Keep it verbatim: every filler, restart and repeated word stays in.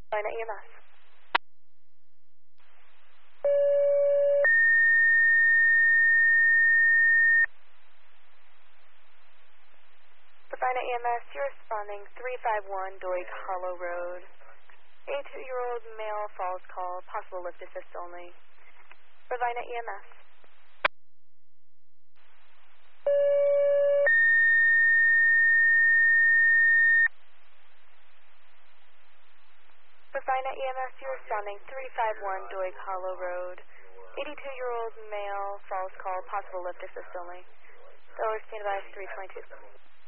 Line E M S. Provina E M S, you're responding three five one Doig Hollow Road. eighty-two-year-old male falls call, possible lift assist only. Provina E M S. Provina E M S, you're responding three five one Doig Hollow Road. eighty-two-year-old male falls call, possible lift assist only. Dollar standby three twenty-two.